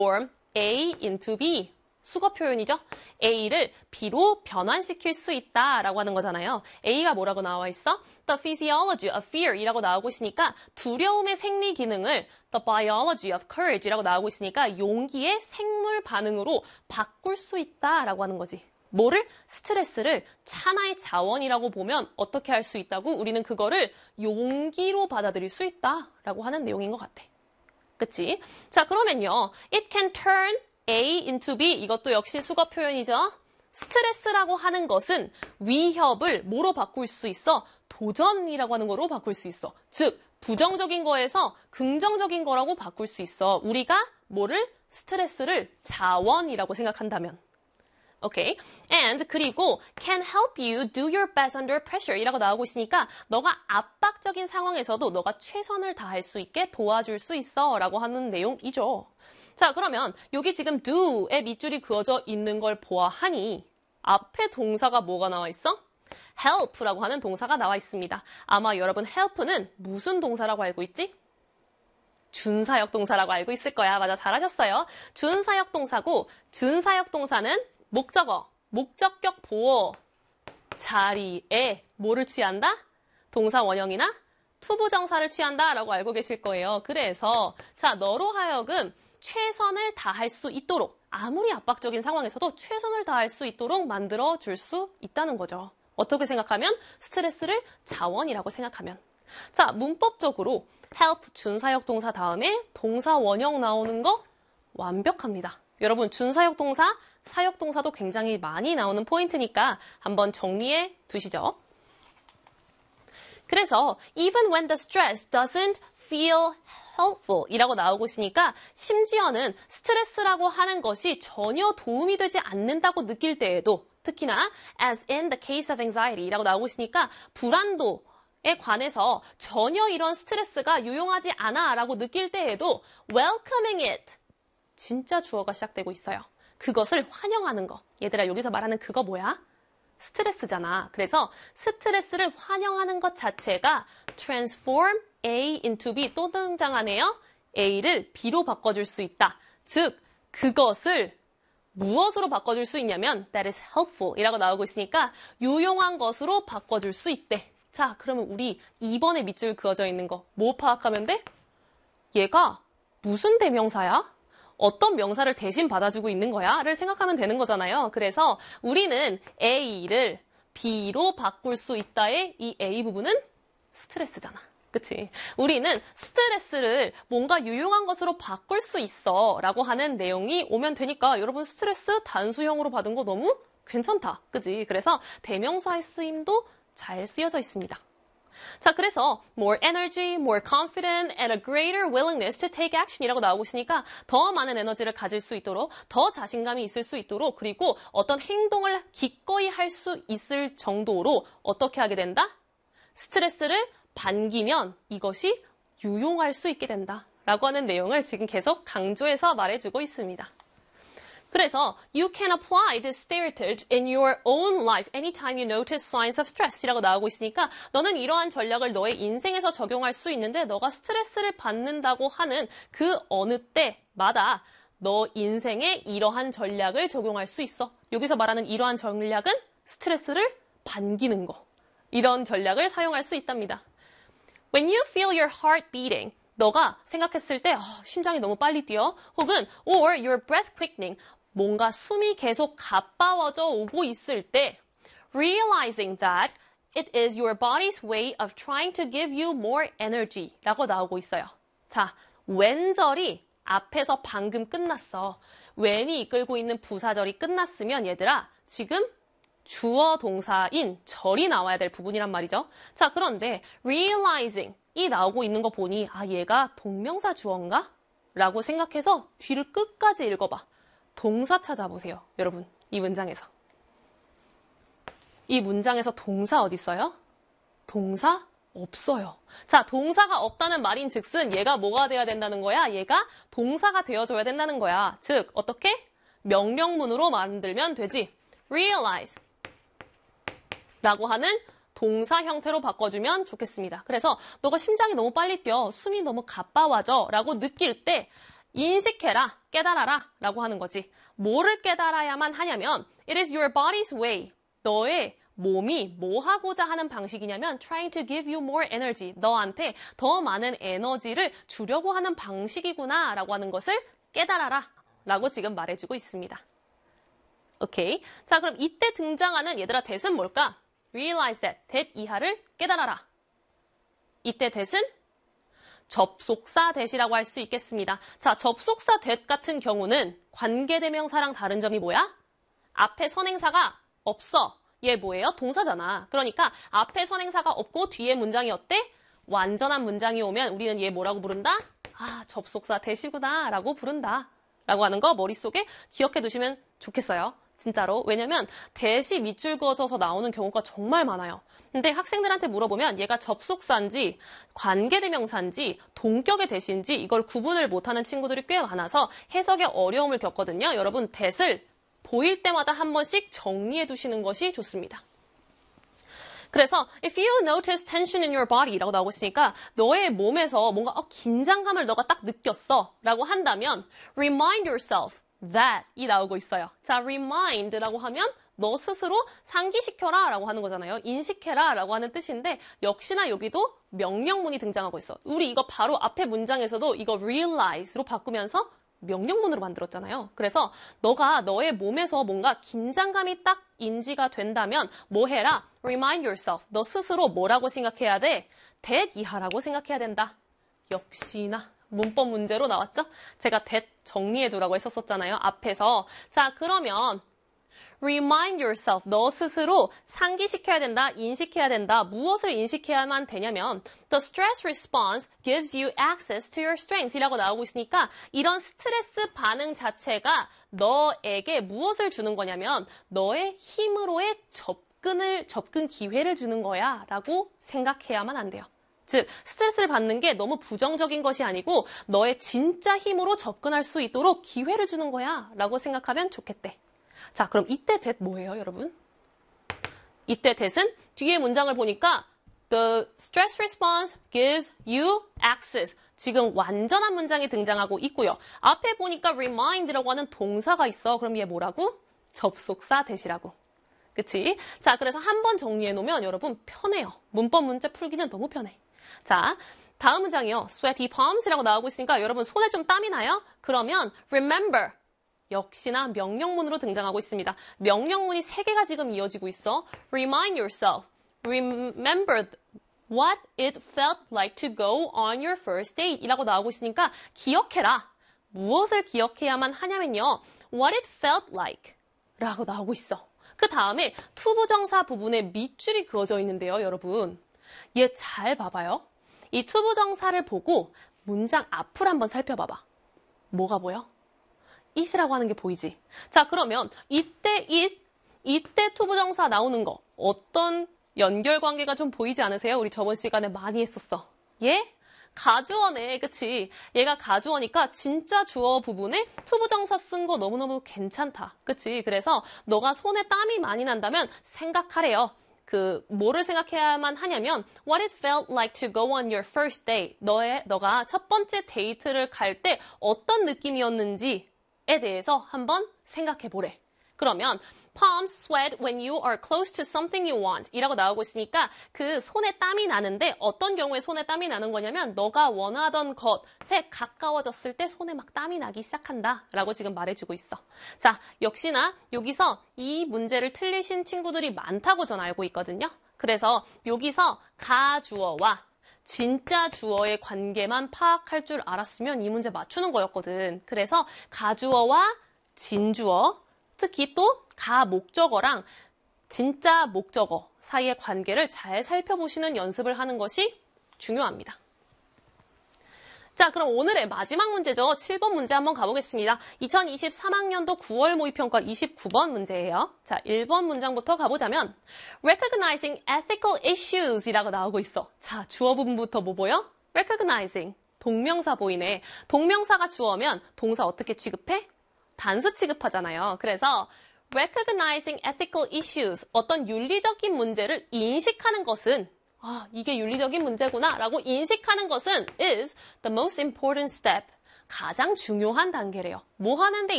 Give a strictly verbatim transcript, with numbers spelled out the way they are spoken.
transform A into B. 수거 표현이죠. A를 B로 변환시킬 수 있다라고 하는 거잖아요. A가 뭐라고 나와 있어? The physiology of fear 이라고 나오고 있으니까 두려움의 생리 기능을 The biology of courage 이라고 나오고 있으니까 용기의 생물 반응으로 바꿀 수 있다라고 하는 거지. 뭐를? 스트레스를 차나의 자원이라고 보면 어떻게 할 수 있다고? 우리는 그거를 용기로 받아들일 수 있다라고 하는 내용인 것 같아. 그치? 자, 그러면요. It can turn A into B. 이것도 역시 수거 표현이죠. 스트레스라고 하는 것은 위협을 뭐로 바꿀 수 있어? 도전이라고 하는 거로 바꿀 수 있어. 즉, 부정적인 거에서 긍정적인 거라고 바꿀 수 있어. 우리가 뭐를? 스트레스를 자원이라고 생각한다면. 오케이. And 그리고 can help you do your best under pressure 이라고 나오고 있으니까 너가 압박적인 상황에서도 너가 최선을 다할 수 있게 도와줄 수 있어 라고 하는 내용이죠. 자, 그러면 여기 지금 do의 밑줄이 그어져 있는 걸 보아하니 앞에 동사가 뭐가 나와 있어? help라고 하는 동사가 나와 있습니다. 아마 여러분 help는 무슨 동사라고 알고 있지? 준사역 동사라고 알고 있을 거야. 맞아, 잘하셨어요. 준사역 동사고 준사역 동사는 목적어, 목적격 보어 자리에 뭐를 취한다? 동사 원형이나 투부정사를 취한다라고 알고 계실 거예요. 그래서 자, 너로 하여금 최선을 다할 수 있도록 아무리 압박적인 상황에서도 최선을 다할 수 있도록 만들어 줄 수 있다는 거죠. 어떻게 생각하면? 스트레스를 자원이라고 생각하면. 자, 문법적으로 help 준사역 동사 다음에 동사 원형 나오는 거 완벽합니다. 여러분, 준사역 동사, 사역 동사도 굉장히 많이 나오는 포인트니까 한번 정리해 두시죠. 그래서 even when the stress doesn't feel helpful 이라고 나오고 있으니까 심지어는 스트레스라고 하는 것이 전혀 도움이 되지 않는다고 느낄 때에도 특히나 as in the case of anxiety 이라고 나오고 있으니까 불안도에 관해서 전혀 이런 스트레스가 유용하지 않아 라고 느낄 때에도 welcoming it 진짜 주어가 시작되고 있어요. 그것을 환영하는 거. 얘들아, 여기서 말하는 그거 뭐야? 스트레스잖아. 그래서 스트레스를 환영하는 것 자체가 transform A into B 또 등장하네요. A를 B로 바꿔줄 수 있다. 즉, 그것을 무엇으로 바꿔줄 수 있냐면 that is helpful 이라고 나오고 있으니까 유용한 것으로 바꿔줄 수 있대. 자, 그러면 우리 이 번에 밑줄 그어져 있는 거 뭐 파악하면 돼? 얘가 무슨 대명사야? 어떤 명사를 대신 받아주고 있는 거야? 를 생각하면 되는 거잖아요. 그래서 우리는 A를 B로 바꿀 수 있다의 이 A 부분은 스트레스잖아. 그치? 우리는 스트레스를 뭔가 유용한 것으로 바꿀 수 있어 라고 하는 내용이 오면 되니까 여러분 스트레스 단수형으로 받은 거 너무 괜찮다. 그치? 그래서 대명사의 쓰임도 잘 쓰여져 있습니다. 자, 그래서 more energy, more confident, and a greater willingness to take action 이라고 나오고 있으니까 더 많은 에너지를 가질 수 있도록, 더 자신감이 있을 수 있도록, 그리고 어떤 행동을 기꺼이 할 수 있을 정도로 어떻게 하게 된다? 스트레스를 반기면 이것이 유용할 수 있게 된다 라고 하는 내용을 지금 계속 강조해서 말해주고 있습니다. 그래서 you can apply this strategy in your own life anytime you notice signs of stress 이라고 나오고 있으니까 너는 이러한 전략을 너의 인생에서 적용할 수 있는데 너가 스트레스를 받는다고 하는 그 어느 때마다 너 인생에 이러한 전략을 적용할 수 있어. 여기서 말하는 이러한 전략은 스트레스를 반기는 거. 이런 전략을 사용할 수 있답니다. When you feel your heart beating 너가 생각했을 때 어, 심장이 너무 빨리 뛰어 혹은 or your breath quickening 뭔가 숨이 계속 가빠워져 오고 있을 때 realizing that it is your body's way of trying to give you more energy 라고 나오고 있어요. 자, when절이 앞에서 방금 끝났어. when이 이끌고 있는 부사절이 끝났으면 얘들아 지금 주어 동사인 절이 나와야 될 부분이란 말이죠. 자, 그런데 realizing 이 나오고 있는 거 보니 아 얘가 동명사 주어인가? 라고 생각해서 뒤를 끝까지 읽어봐. 동사 찾아보세요. 여러분, 이 문장에서. 이 문장에서 동사 어디 있어요? 동사 없어요. 자, 동사가 없다는 말인 즉슨 얘가 뭐가 돼야 된다는 거야? 얘가 동사가 되어줘야 된다는 거야. 즉, 어떻게? 명령문으로 만들면 되지. realize 라고 하는 동사 형태로 바꿔주면 좋겠습니다. 그래서 너가 심장이 너무 빨리 뛰어, 숨이 너무 가빠워져 라고 느낄 때 인식해라, 깨달아라 라고 하는 거지. 뭐를 깨달아야만 하냐면 It is your body's way. 너의 몸이 뭐 하고자 하는 방식이냐면 trying to give you more energy. 너한테 더 많은 에너지를 주려고 하는 방식이구나 라고 하는 것을 깨달아라 라고 지금 말해주고 있습니다. 오케이. 자, 그럼 이때 등장하는 얘들아 that은 뭘까? Realize that. that 이하를 깨달아라. 이때 that은 접속사 that이라고 할 수 있겠습니다. 자, 접속사 that 같은 경우는 관계대명사랑 다른 점이 뭐야? 앞에 선행사가 없어. 얘 뭐예요? 동사잖아. 그러니까 앞에 선행사가 없고 뒤에 문장이 어때? 완전한 문장이 오면 우리는 얘 뭐라고 부른다? 아, 접속사 that이구나 라고 부른다. 라고 하는 거 머릿속에 기억해 두시면 좋겠어요. 진짜로. 왜냐면 that이 밑줄 그어져서 나오는 경우가 정말 많아요. 근데 학생들한테 물어보면 얘가 접속사인지 관계대명사인지 동격의 that인지 이걸 구분을 못하는 친구들이 꽤 많아서 해석에 어려움을 겪거든요. 여러분 that을 보일 때마다 한 번씩 정리해 두시는 것이 좋습니다. 그래서 if you notice tension in your body 라고 나오고 있으니까 너의 몸에서 뭔가 어, 긴장감을 너가 딱 느꼈어 라고 한다면 remind yourself that 이 나오고 있어요. 자, remind 라고 하면 너 스스로 상기시켜라 라고 하는 거잖아요. 인식해라 라고 하는 뜻인데 역시나 여기도 명령문이 등장하고 있어. 우리 이거 바로 앞에 문장에서도 이거 realize로 바꾸면서 명령문으로 만들었잖아요. 그래서 너가 너의 몸에서 뭔가 긴장감이 딱 인지가 된다면 뭐 해라? Remind yourself. 너 스스로 뭐라고 생각해야 돼? that 이하라고 생각해야 된다. 역시나 문법 문제로 나왔죠? 제가 that 정리해두라고 했었잖아요. 앞에서. 자, 그러면 Remind yourself. 너 스스로 상기시켜야 된다, 인식해야 된다. 무엇을 인식해야만 되냐면 The stress response gives you access to your strength 이라고 나오고 있으니까 이런 스트레스 반응 자체가 너에게 무엇을 주는 거냐면 너의 힘으로의 접근을, 접근 기회를 주는 거야 라고 생각해야만 안 돼요. 즉, 스트레스를 받는 게 너무 부정적인 것이 아니고 너의 진짜 힘으로 접근할 수 있도록 기회를 주는 거야 라고 생각하면 좋겠대. 자, 그럼 이때 that 뭐예요, 여러분? 이때 that은 뒤에 문장을 보니까 The stress response gives you access. 지금 완전한 문장이 등장하고 있고요. 앞에 보니까 remind라고 하는 동사가 있어. 그럼 얘 뭐라고? 접속사 that이라고. 그치? 자, 그래서 한번 정리해 놓으면 여러분 편해요. 문법 문제 풀기는 너무 편해. 자, 다음 문장이요. sweaty palms이라고 나오고 있으니까 여러분 손에 좀 땀이 나요? 그러면 remember. 역시나 명령문으로 등장하고 있습니다. 명령문이 세 개가 지금 이어지고 있어. Remind yourself. Remember what it felt like to go on your first date 이라고 나오고 있으니까 기억해라. 무엇을 기억해야만 하냐면요. What it felt like 라고 나오고 있어. 그 다음에 투부정사 부분에 밑줄이 그어져 있는데요, 여러분. 얘 잘 봐봐요. 이 투부정사를 보고 문장 앞을 한번 살펴봐봐. 뭐가 보여? it이라고 하는 게 보이지? 자, 그러면 이때 it, 이때 투부정사 나오는 거 어떤 연결관계가 좀 보이지 않으세요? 우리 저번 시간에 많이 했었어. 얘? 가주어네, 그치? 얘가 가주어니까 진짜 주어 부분에 투부정사 쓴 거 너무너무 괜찮다. 그치? 그래서 너가 손에 땀이 많이 난다면 생각하래요. 그 뭐를 생각해야만 하냐면 What it felt like to go on your first date. 너의, 너가 첫 번째 데이트를 갈 때 어떤 느낌이었는지에 대해서 한번 생각해 보래. 그러면 palms sweat when you are close to something you want 이라고 나오고 있으니까 그 손에 땀이 나는데 어떤 경우에 손에 땀이 나는 거냐면 너가 원하던 것에 가까워졌을 때 손에 막 땀이 나기 시작한다 라고 지금 말해주고 있어. 자, 역시나 여기서 이 문제를 틀리신 친구들이 많다고 전 알고 있거든요. 그래서 여기서 가주어와 진짜 주어의 관계만 파악할 줄 알았으면 이 문제 맞추는 거였거든. 그래서 가주어와 진주어 특히 또 가 목적어랑 진짜 목적어 사이의 관계를 잘 살펴보시는 연습을 하는 것이 중요합니다. 자, 그럼 오늘의 마지막 문제죠. 칠 번 문제 한번 가보겠습니다. 이천이십삼 학년도 구월 모의평가 이십구 번 문제예요. 자, 일 번 문장부터 가보자면 Recognizing ethical issues 이라고 나오고 있어. 자, 주어 부분부터 뭐 보여? Recognizing. 동명사 보이네. 동명사가 주어면 동사 어떻게 취급해? 단수 취급하잖아요. 그래서 recognizing ethical issues, 어떤 윤리적인 문제를 인식하는 것은 아, 이게 윤리적인 문제구나 라고 인식하는 것은 is the most important step, 가장 중요한 단계래요. 뭐 하는데